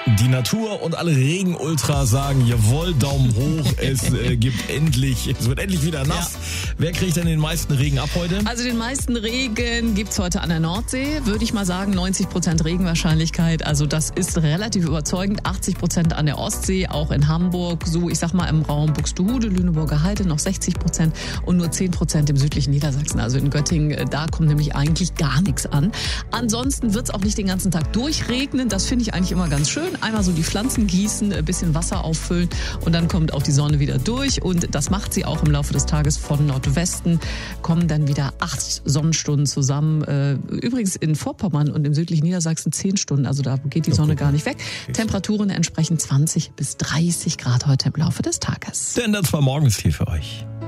Die Natur und alle Regenultras sagen, jawohl, Daumen hoch, es wird endlich wieder nass. Ja. Wer kriegt denn den meisten Regen ab heute? Also den meisten Regen gibt's heute an der Nordsee, würde ich mal sagen, 90% Regenwahrscheinlichkeit. Also das ist relativ überzeugend, 80% an der Ostsee, auch in Hamburg, so ich sag mal im Raum Buxtehude, Lüneburger Heide noch 60% und nur 10% im südlichen Niedersachsen. Also in Göttingen, da kommt nämlich eigentlich gar nichts an. Ansonsten wird's auch nicht den ganzen Tag durchregnen, das finde ich eigentlich immer ganz schön. Einmal so die Pflanzen gießen, ein bisschen Wasser auffüllen und dann kommt auch die Sonne wieder durch und das macht sie auch im Laufe des Tages. Von Nordwesten kommen dann wieder 8 Sonnenstunden zusammen. Übrigens in Vorpommern und im südlichen Niedersachsen 10 Stunden, also da geht die Sonne gar nicht weg. Temperaturen entsprechen 20 bis 30 Grad heute im Laufe des Tages. Denn das war Morgenstief für euch.